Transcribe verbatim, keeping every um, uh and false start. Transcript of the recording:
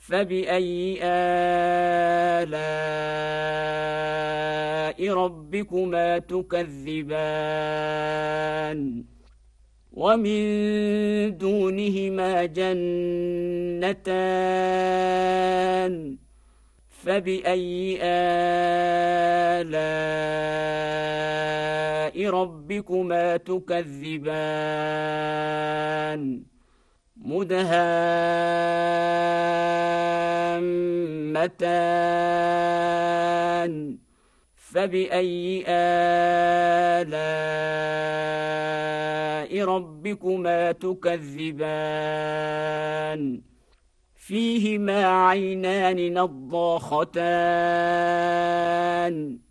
فبأي آلاء ربكما تكذبان ومن دونهما جنتان فبأي آلاء ربكما تكذبان مدهامتان فبأي آلاء ربكما تكذبان فيهما عينان نضاختان